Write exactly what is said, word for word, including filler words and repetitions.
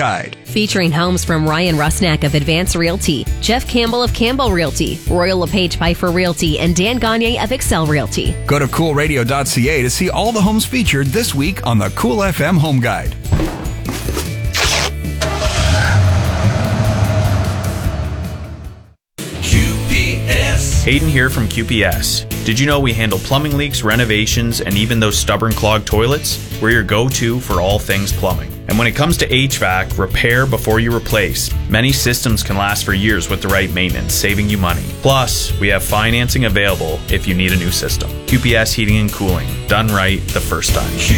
Guide. Featuring homes from Ryan Rusnak of Advance Realty, Jeff Campbell of Campbell Realty, Royal LePage Pfeiffer Realty, and Dan Gagne of Excel Realty. Go to cool radio dot c a to see all the homes featured this week on the Cool F M Home Guide. Hayden here from Q P S. Did you know we handle plumbing leaks, renovations, and even those stubborn clogged toilets? We're your go-to for all things plumbing. And when it comes to H V A C, repair before you replace. Many systems can last for years with the right maintenance, saving you money. Plus, we have financing available if you need a new system. Q P S Heating and Cooling, done right the first time.